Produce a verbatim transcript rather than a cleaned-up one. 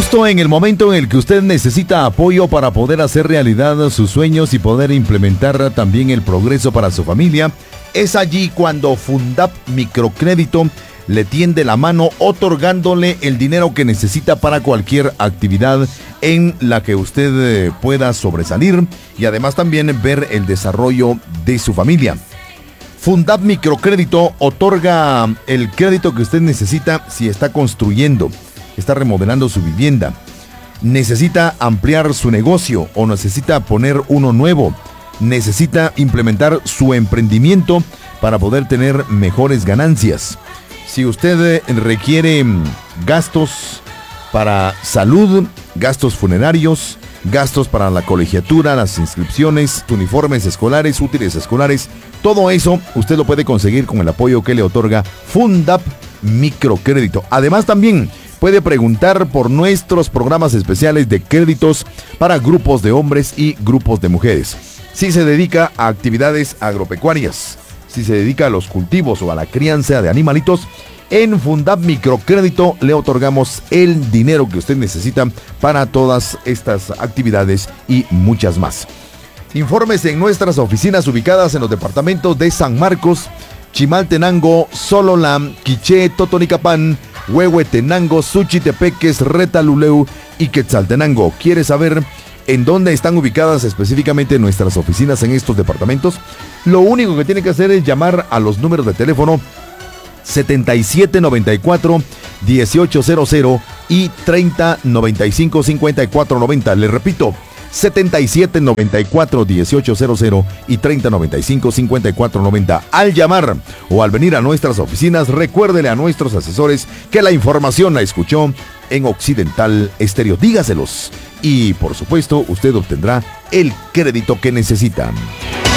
Justo en el momento en el que usted necesita apoyo para poder hacer realidad sus sueños y poder implementar también el progreso para su familia, es allí cuando Fundap Microcrédito le tiende la mano otorgándole el dinero que necesita para cualquier actividad en la que usted eh, pueda sobresalir y además también ver el desarrollo de su familia. Fundap Microcrédito otorga el crédito que usted necesita si está construyendo, está remodelando su vivienda, necesita ampliar su negocio o necesita poner uno nuevo, necesita implementar su emprendimiento para poder tener mejores ganancias. Si usted requiere gastos para salud, gastos funerarios, gastos para la colegiatura, las inscripciones, uniformes escolares, útiles escolares, todo eso usted lo puede conseguir con el apoyo que le otorga Fundap Microcrédito. Además también puede preguntar por nuestros programas especiales de créditos para grupos de hombres y grupos de mujeres. Si se dedica a actividades agropecuarias, si se dedica a los cultivos o a la crianza de animalitos, en Fundap Microcrédito le otorgamos el dinero que usted necesita para todas estas actividades y muchas más. Infórmese en nuestras oficinas ubicadas en los departamentos de San Marcos, Chimaltenango, Sololam, Quiché, Totonicapán, Huehuetenango, Suchitepeques, Retaluleu y Quetzaltenango. ¿Quiere saber en dónde están ubicadas específicamente nuestras oficinas en estos departamentos? Lo único que tiene que hacer es llamar a los números de teléfono setenta y siete noventa y cuatro, dieciocho cero cero y treinta noventa y cinco, cincuenta y cuatro noventa. Le repito, setenta y siete noventa y cuatro, dieciocho cero cero y treinta noventa y cinco, cincuenta y cuatro noventa. Al llamar o al venir a nuestras oficinas, recuérdele a nuestros asesores que la información la escuchó en Occidental Estéreo. Dígaselos y, por supuesto, usted obtendrá el crédito que necesita.